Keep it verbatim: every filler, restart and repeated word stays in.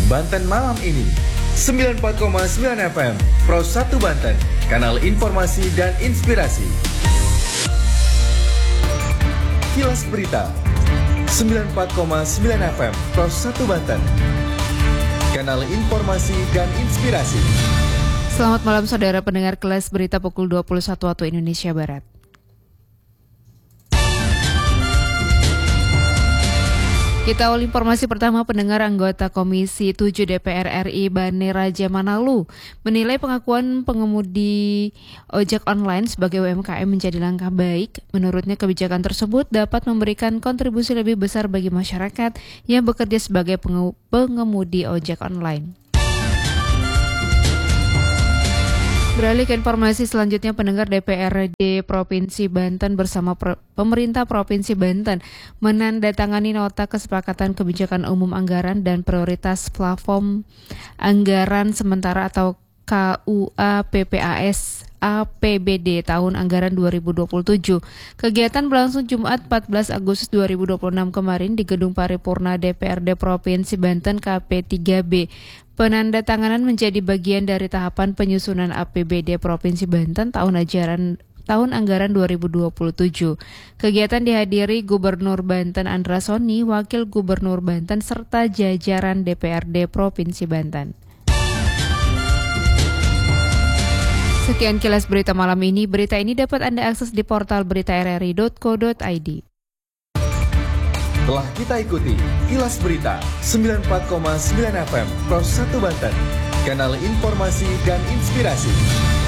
Banten malam ini. sembilan puluh empat koma sembilan F M Pro satu Banten, kanal informasi dan inspirasi. Kilas Berita sembilan puluh empat koma sembilan F M Pro satu Banten, kanal informasi dan inspirasi. Selamat malam saudara pendengar Kilas Berita pukul dua puluh satu waktu Indonesia Barat. Kita awal informasi pertama. Pendengar, anggota Komisi tujuh D P R R I Bane Raja Manalu menilai pengakuan pengemudi ojek online sebagai U M K M menjadi langkah baik. Menurutnya kebijakan tersebut dapat memberikan kontribusi lebih besar bagi masyarakat yang bekerja sebagai pengemudi ojek online. Beralih ke informasi selanjutnya, pendengar, D P R D Provinsi Banten bersama Pro- pemerintah Provinsi Banten menandatangani nota kesepakatan kebijakan umum anggaran dan prioritas platform anggaran sementara atau K U A P P A S A P B D tahun anggaran dua ribu dua puluh tujuh. Kegiatan berlangsung Jumat empat belas Agustus dua ribu dua puluh enam kemarin di Gedung Paripurna D P R D Provinsi Banten K P tiga B. Penandatanganan menjadi bagian dari tahapan penyusunan A P B D Provinsi Banten tahun ajaran tahun anggaran dua ribu dua puluh tujuh. Kegiatan dihadiri Gubernur Banten Andra Soni, Wakil Gubernur Banten serta jajaran D P R D Provinsi Banten. Sekian kilas berita malam ini. Berita ini dapat Anda akses di portal berita r r i dot co dot i d. Telah kita ikuti Kilas Berita sembilan puluh empat koma sembilan F M Pro satu Banten, kanal informasi dan inspirasi.